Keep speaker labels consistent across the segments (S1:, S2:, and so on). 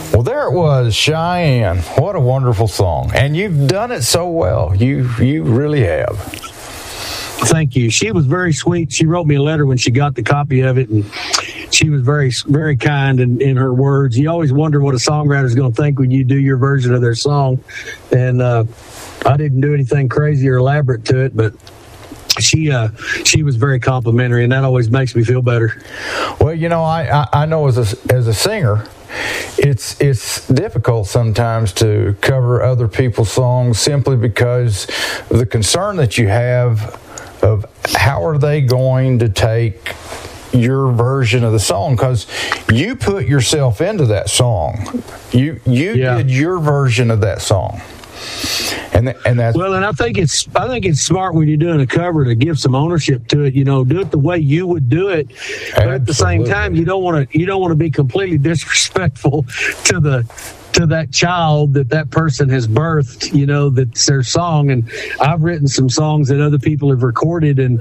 S1: Well, there it was, Cheyenne. What a wonderful song. And you've done it so well. You really have.
S2: Thank you. She was very sweet. She wrote me a letter when she got the copy of it, and she was very, very kind in her words. You always wonder what a songwriter is going to think when you do your version of their song. And I didn't do anything crazy or elaborate to it, but she was very complimentary, and that always makes me feel better.
S1: Well, you know, I know as a singer, it's difficult sometimes to cover other people's songs simply because of the concern that you have of how are they going to take your version of the song, because you put yourself into that song. You did your version of that song. And that's
S2: well, and I think it's smart when you're doing a cover to give some ownership to it. You know, do it the way you would do it, but at the same time, you don't want to be completely disrespectful to that child that person has birthed. You know, that's their song. And I've written some songs that other people have recorded, and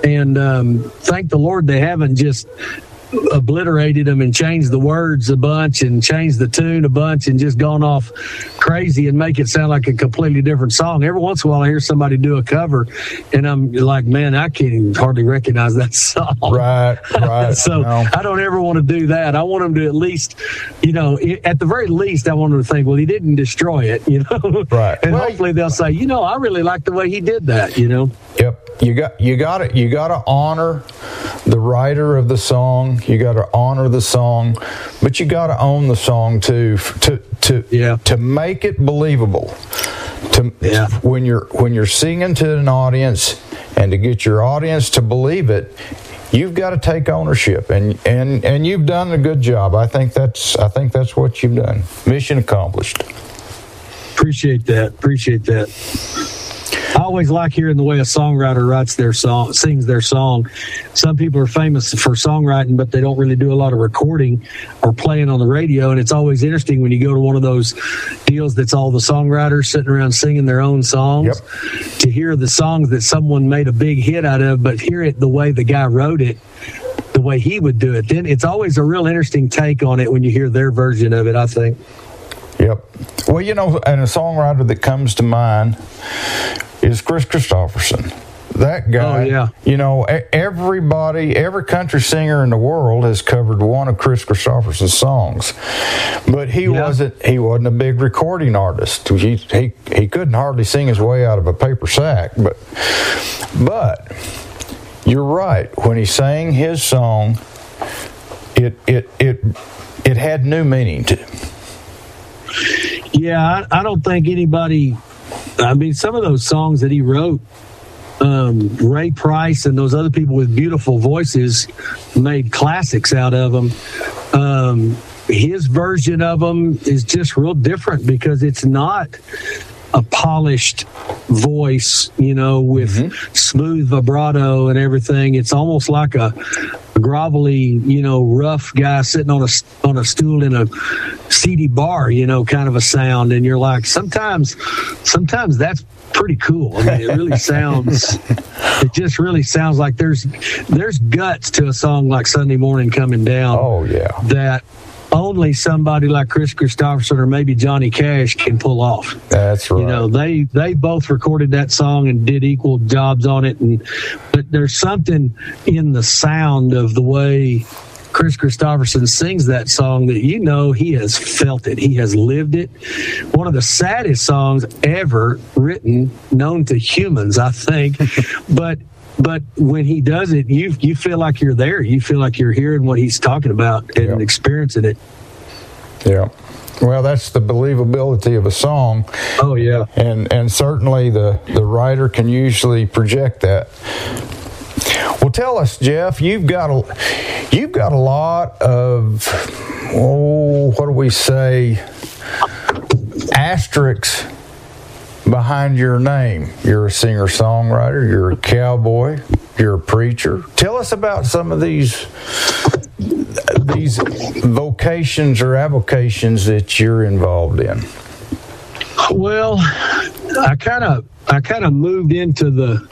S2: thank the Lord they haven't just obliterated them and changed the words a bunch and changed the tune a bunch and just gone off crazy and make it sound like a completely different song. Every once in a while I hear somebody do a cover and I'm like, man, I can't even hardly recognize that song.
S1: Right.
S2: So I don't ever want to do that. I want them to at least, you know, at the very least, I want them to think, well, he didn't destroy it, you know.
S1: Right.
S2: And hopefully they'll say, you know, I really like the way he did that, you know.
S1: Yep. You got to honor the writer of the song. You got to honor the song, but you got to own the song too to make it believable. When you're singing to an audience and to get your audience to believe it, you've got to take ownership, and you've done a good job. I think that's what you've done. Mission accomplished.
S2: Appreciate that. I always like hearing the way a songwriter writes their song, sings their song. Some people are famous for songwriting, but they don't really do a lot of recording or playing on the radio. And it's always interesting when you go to one of those deals that's all the songwriters sitting around singing their own songs, to hear the songs that someone made a big hit out of, but hear it the way the guy wrote it, the way he would do it. Then it's always a real interesting take on it when you hear their version of it, I think.
S1: Yep. Well, you know, and a songwriter that comes to mind is Kris Kristofferson. That guy, you know, every country singer in the world has covered one of Kris Kristofferson's songs, but he wasn't a big recording artist. He couldn't hardly sing his way out of a paper sack, but you're right. When he sang his song, it had new meaning to him.
S2: Yeah, I don't think anybody. I mean, some of those songs that he wrote, Ray Price and those other people with beautiful voices made classics out of them. His version of them is just real different because it's not a polished voice, you know, with smooth vibrato and everything. It's almost like a grovelly, you know, rough guy sitting on a stool in a seedy bar, you know, kind of a sound. And you're like, sometimes that's pretty cool. I mean, it really sounds, it just really sounds like there's guts to a song like Sunday Morning Coming Down.
S1: Oh, yeah.
S2: That only somebody like Kris Kristofferson or maybe Johnny Cash can pull off.
S1: That's right.
S2: You know, they both recorded that song and did equal jobs on it, but there's something in the sound of the way Kris Kristofferson sings that song that, you know, he has felt it. He has lived it. One of the saddest songs ever written, known to humans, I think. But when he does it, you feel like you're there. You feel like you're hearing what he's talking about and experiencing it.
S1: Yeah. Well, that's the believability of a song.
S2: Oh, yeah.
S1: And certainly the writer can usually project that. Well, tell us, Jeff, you've got a lot of, what do we say, asterisks behind your name. You're a singer-songwriter, you're a cowboy, you're a preacher. Tell us about some of these vocations or avocations that you're involved in.
S2: Well, I kind of moved into the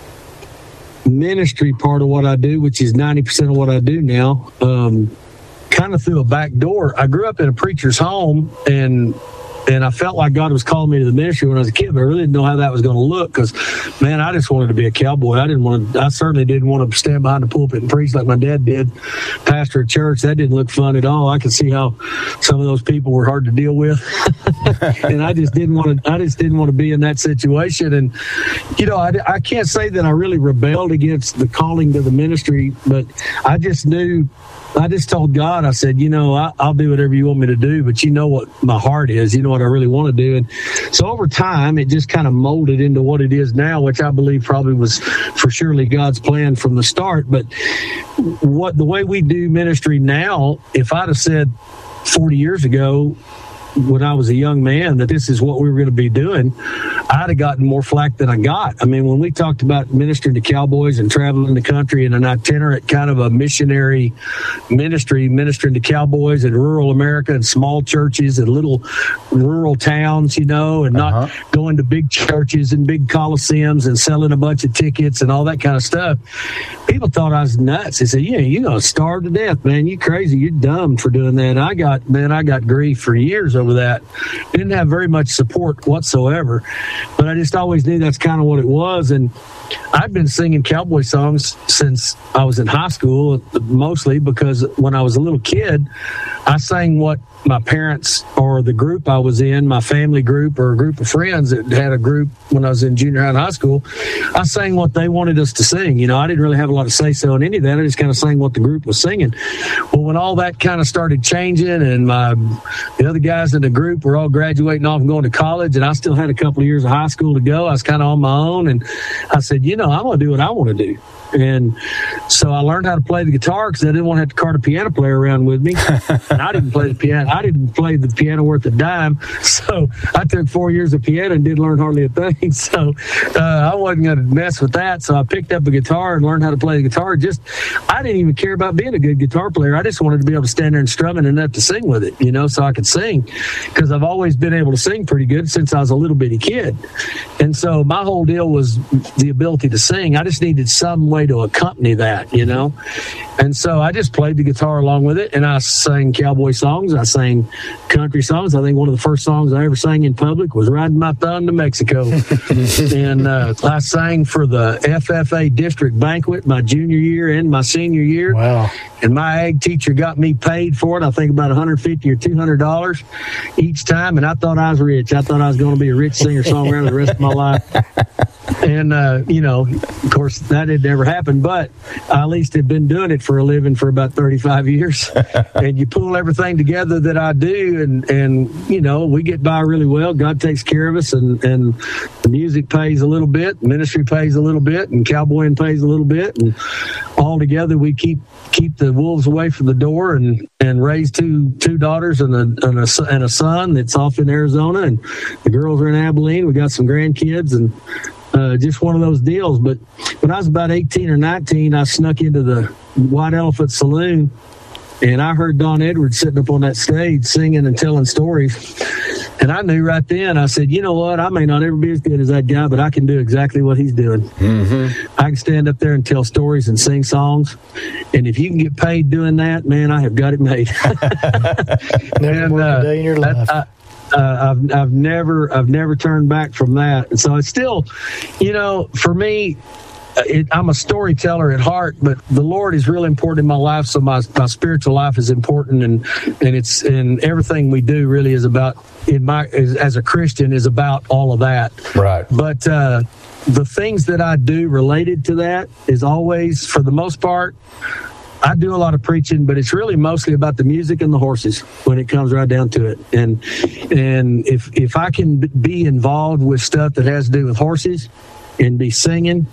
S2: ministry part of what I do, which is 90% of what I do now. kind of through a back door. I grew up in a preacher's home, and I felt like God was calling me to the ministry when I was a kid, but I really didn't know how that was going to look because, man, I just wanted to be a cowboy. I certainly didn't want to stand behind the pulpit and preach like my dad did, pastor a church. That didn't look fun at all. I could see how some of those people were hard to deal with, and I just didn't want to be in that situation. And I can't say that I really rebelled against the calling to the ministry, but I just told God, I said, I'll do whatever you want me to do, but you know what my heart is, you know what I really want to do. And so over time, it just kind of molded into what it is now, which I believe probably was for surely God's plan from the start. But the way we do ministry now, if I'd have said 40 years ago, when I was a young man, that this is what we were going to be doing, I'd have gotten more flack than I got. I mean, when we talked about ministering to cowboys and traveling the country in an itinerant kind of a missionary ministry, ministering to cowboys in rural America and small churches and little rural towns, and not going to big churches and big coliseums and selling a bunch of tickets and all that kind of stuff, people thought I was nuts. They said, you're going to starve to death, man. You crazy. You're dumb for doing that. And I got grief for years over that. Didn't have very much support whatsoever, but I just always knew that's kind of what it was. And I've been singing cowboy songs since I was in high school, mostly because when I was a little kid, I sang what my parents or the group I was in, my family group or a group of friends that had a group when I was in junior high and high school, I sang what they wanted us to sing. I didn't really have a lot of say-so in any of that. I just kind of sang what the group was singing. Well, when all that kind of started changing and the other guys in the group were all graduating off and going to college, and I still had a couple of years of high school to go, I was kind of on my own, and I said, I'm going to do what I want to do. And so I learned how to play the guitar because I didn't want to have to cart a piano player around with me. And I didn't play the piano. I didn't play the piano worth a dime. So I took 4 years of piano and didn't learn hardly a thing. So I wasn't going to mess with that. So I picked up a guitar and learned how to play the guitar. I didn't even care about being a good guitar player. I just wanted to be able to stand there and strum it enough to sing with it, so I could sing. Because I've always been able to sing pretty good since I was a little bitty kid. And so my whole deal was the ability to sing. I just needed some way to accompany that, and so I just played the guitar along with it, and I sang cowboy songs, I sang country songs. I think one of the first songs I ever sang in public was Riding My Thumb to Mexico. And I sang for the FFA district banquet my junior year and my senior year.
S3: Wow.
S2: And my ag teacher got me paid for it, I think about $150 or $200 each time, and I thought I was rich. I thought I was going to be a rich singer-songwriter the rest of my life. And, of course, that had never happened, but I at least had been doing it for a living for about 35 years. And you pull everything together that I do, and we get by really well. God takes care of us, and the music pays a little bit, ministry pays a little bit, and cowboying pays a little bit. And all together, we keep the wolves away from the door and raise two daughters and a son that's off in Arizona, and the girls are in Abilene. We got some grandkids, and just one of those deals. But when I was about 18 or 19, I snuck into the White Elephant Saloon, and I heard Don Edwards sitting up on that stage singing and telling stories. And I knew right then, I said, you know what? I may not ever be as good as that guy, but I can do exactly what he's doing. Mm-hmm. I can stand up there and tell stories and sing songs. And if you can get paid doing that, man, I have got it made.
S3: Never worked a day in your life.
S2: I've never turned back from that. And so it's still, for me, I'm a storyteller at heart, but the Lord is really important in my life. So my spiritual life is important, and everything we do really is about, as a Christian, is about all of that.
S1: Right.
S2: But the things that I do related to that is always, for the most part, I do a lot of preaching, but it's really mostly about the music and the horses when it comes right down to it. And if I can be involved with stuff that has to do with horses and be singing,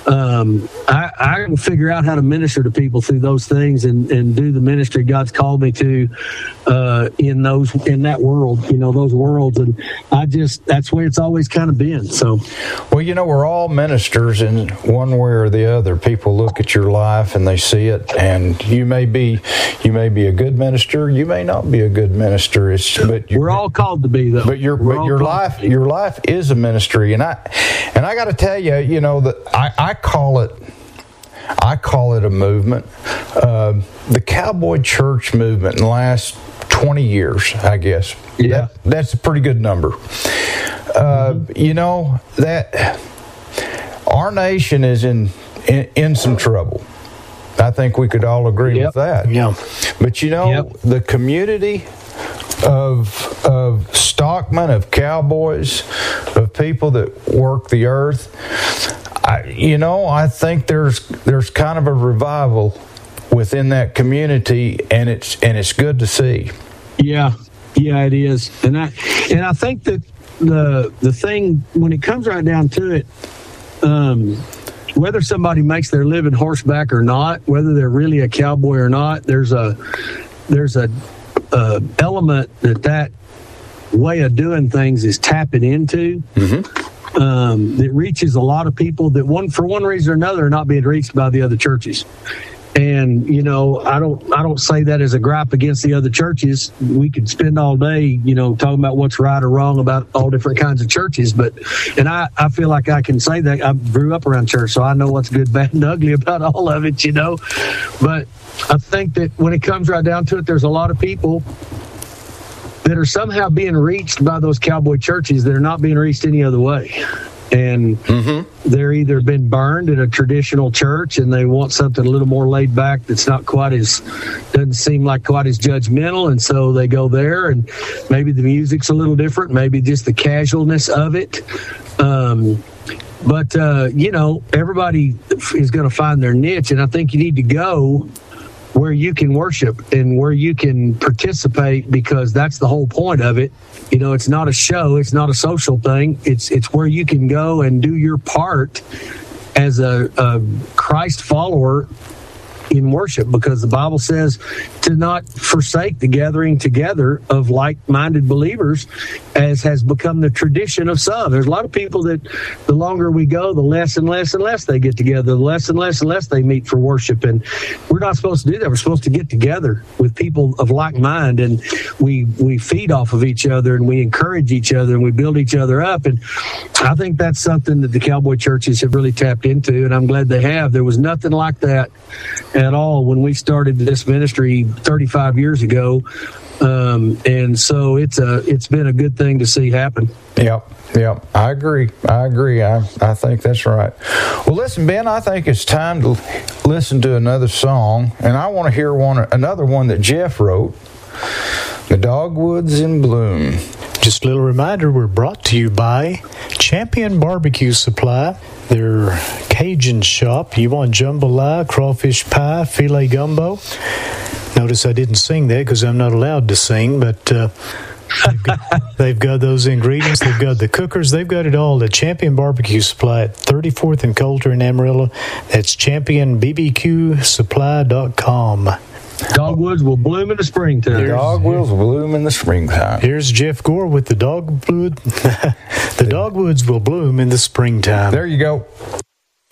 S2: I can figure out how to minister to people through those things and do the ministry God's called me to in that world, those worlds. And that's where it's always kind of been. So,
S1: well, we're all ministers in one way or the other. People look at your life and they see it, and you may be a good minister, you may not be a good minister. But
S2: we're all called to be, though.
S1: But your life is a ministry, and I got to tell you, that I call it. I call it a movement. The cowboy church movement in the last 20 years, I guess.
S2: Yeah.
S1: That's a pretty good number. You know, that our nation is in some trouble. I think we could all agree with that.
S3: Yeah.
S1: But you know, the community of stockmen, of cowboys, of people that work the earth, I think there's kind of a revival within that community, and it's good to see.
S2: Yeah, it is, and I think that the thing, when it comes right down to it, whether somebody makes their living horseback or not, whether they're really a cowboy or not, there's a element that way of doing things is tapping into. That reaches a lot of people that for one reason or another are not being reached by the other churches. And I don't say that as a gripe against the other churches. We could spend all day talking about what's right or wrong about all different kinds of churches, and I feel like I can say that. I grew up around church, so I know what's good, bad, and ugly about all of it, but I think that when it comes right down to it, there's a lot of people that are somehow being reached by those cowboy churches that are not being reached any other way. And they're either been burned at a traditional church and they want something a little more laid back that's not doesn't seem like quite as judgmental, and so they go there, and maybe the music's a little different, maybe just the casualness of it. But everybody is going to find their niche, and I think you need to go where you can worship and where you can participate, because that's the whole point of it. It's not a show, it's not a social thing. It's where you can go and do your part as a Christ follower in worship, because the Bible says to not forsake the gathering together of like-minded believers, as has become the tradition of some. There's a lot of people that the longer we go, the less and less and less they get together, the less and less and less they meet for worship. And we're not supposed to do that. We're supposed to get together with people of like mind, and we feed off of each other, and we encourage each other, and we build each other up. And I think that's something that the cowboy churches have really tapped into, and I'm glad they have. There was nothing like that at all when we started this ministry 35 years ago, and so it's been a good thing to see happen.
S1: Yep. I agree. I think that's right. Well, listen, Ben, I think it's time to listen to another song, and I want to hear another one that Jeff wrote, "The Dogwoods in Bloom."
S3: Just a little reminder, we're brought to you by Champion Barbecue Supply. Their Cajun shop. You want jambalaya, crawfish pie, filet gumbo. Notice I didn't sing that because I'm not allowed to sing, but they've got those ingredients. They've got the cookers. They've got it all at Champion Barbecue Supply at 34th and Coulter in Amarillo. That's championbbqsupply.com.
S2: Dogwoods will bloom in the springtime.
S1: Dogwoods will bloom in the springtime.
S3: Here's Jeff Gore with the Dogwood. The Dogwoods will bloom in the springtime.
S1: There you go.